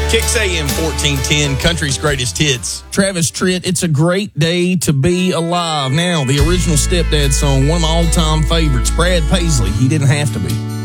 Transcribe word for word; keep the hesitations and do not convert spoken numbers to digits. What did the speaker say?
Kicks A M fourteen ten, country's greatest hits. Travis Tritt, it's a great day to be alive. Now, the original Stepdad song, one of my all-time favorites, Brad Paisley, He Didn't Have to Be.